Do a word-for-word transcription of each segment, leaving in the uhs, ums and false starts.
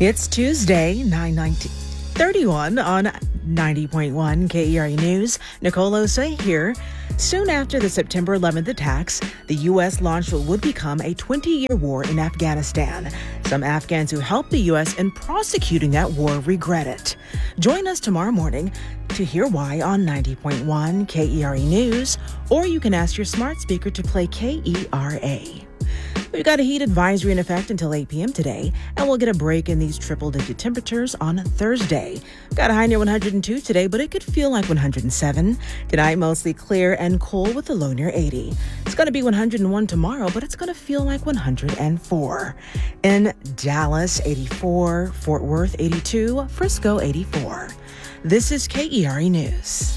It's Tuesday, nine nineteen thirty-one on ninety point one K E R A News. Nicole Osei here. Soon after the September eleventh attacks, the U S launched what would become a twenty-year war in Afghanistan. Some Afghans who helped the U S in prosecuting that war regret it. Join us tomorrow morning to hear why on ninety point one K E R A News, or you can ask your smart speaker to play K E R A. We've got a heat advisory in effect until eight p.m. today, and we'll get a break in these triple-digit temperatures on Thursday. Got a high near one hundred two today, but it could feel like one hundred seven. Tonight, mostly clear and cool with a low near eighty. It's going to be one hundred one tomorrow, but it's going to feel like one hundred four. In Dallas, eighty-four, Fort Worth, eighty-two, Frisco, eighty-four. This is K E R A News.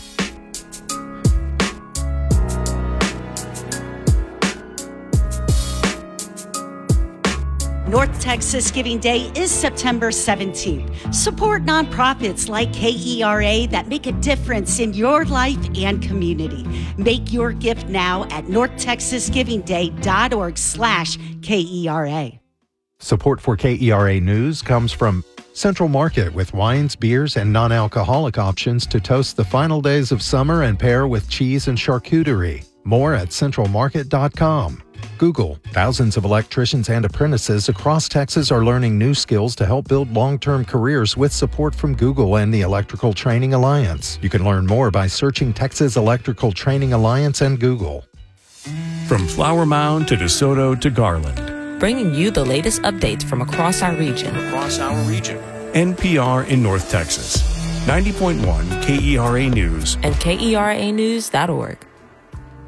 North Texas Giving Day is September seventeenth. Support nonprofits like K E R A that make a difference in your life and community. Make your gift now at north texas giving day dot org slash K E R A. Support for K E R A News comes from Central Market, with wines, beers, and non-alcoholic options to toast the final days of summer and pair with cheese and charcuterie. More at central market dot com. Google. Thousands of electricians and apprentices across Texas are learning new skills to help build long-term careers with support from Google and the Electrical Training Alliance. You can learn more by searching Texas Electrical Training Alliance and Google. From Flower Mound to DeSoto to Garland, bringing you the latest updates from across our region. Across our region. N P R in North Texas. ninety point one K E R A News and K E R A news dot org.